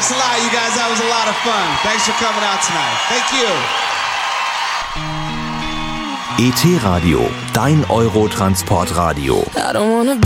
Thanks a lot, you guys. That was a lot of fun. Thanks for coming out tonight. Thank you. ET Radio, dein Eurotransportradio.